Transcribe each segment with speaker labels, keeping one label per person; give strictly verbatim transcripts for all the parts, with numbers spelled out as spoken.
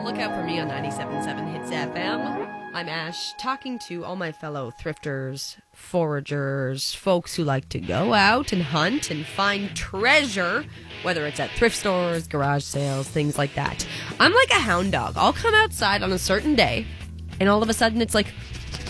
Speaker 1: look out for me on ninety-seven point seven Hits F M. I'm Ash, talking to all my fellow thrifters, foragers, folks who like to go out and hunt and find treasure, whether it's at thrift stores, garage sales, things like that. I'm like a hound dog. I'll come outside on a certain day, and all of a sudden it's like,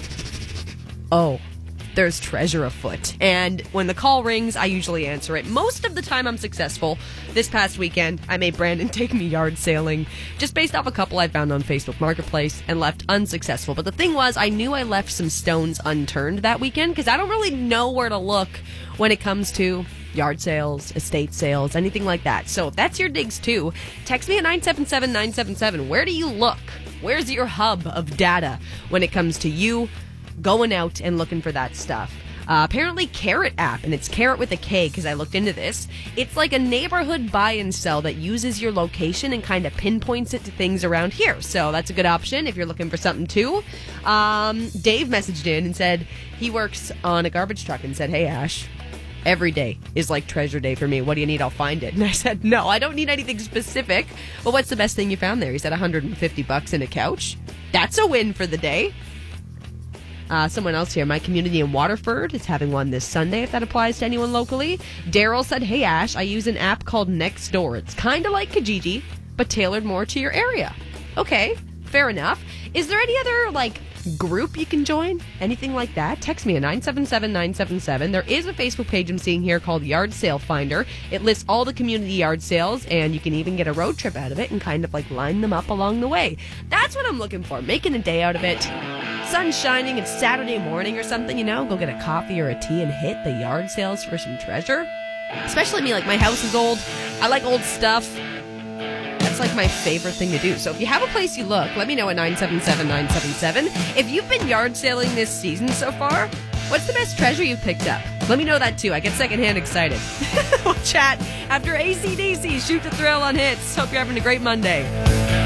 Speaker 1: oh, there's treasure afoot. And when the call rings, I usually answer it. Most of the time I'm successful. This past weekend, I made Brandon take me yard sailing, just based off a couple I found on Facebook Marketplace, and left unsuccessful. But the thing was, I knew I left some stones unturned that weekend, because I don't really know where to look when it comes to yard sales, estate sales, anything like that. So if that's your digs too, text me at nine seven seven nine seven seven. Where do you look? Where's your hub of data when it comes to you going out and looking for that stuff? Uh, apparently Carrot app, and it's Carrot with a K because I looked into this. It's like a neighborhood buy and sell that uses your location and kind of pinpoints it to things around here. So that's a good option if you're looking for something too. Um, Dave messaged in and said he works on a garbage truck and said, hey Ash, every day is like treasure day for me. What do you need? I'll find it. And I said, no, I don't need anything specific. But what's the best thing you found there? He said one hundred fifty bucks in a couch. That's a win for the day. Uh, someone else here, my community in Waterford is having one this Sunday, if that applies to anyone locally. Daryl said, hey Ash, I use an app called Nextdoor. It's kind of like Kijiji, but tailored more to your area. Okay, fair enough. Is there any other, like, group you can join? Anything like that? Text me at nine seven seven nine seven seven. There is a Facebook page I'm seeing here called Yard Sale Finder. It lists all the community yard sales, and you can even get a road trip out of it and kind of, like, line them up along the way. That's what I'm looking for, making a day out of it. Sun's shining, it's Saturday morning or something, you know, go get a coffee or a tea and hit the yard sales for some treasure. Especially me, like, my house is old. I like old stuff. That's like my favorite thing to do. So if you have a place you look, let me know at nine seven seven nine seven seven. If you've been yard sailing this season so far, what's the best treasure you've picked up? Let me know that too. I get secondhand excited. We'll chat after A C D C Shoot to Thrill on Hits. Hope you're having a great Monday.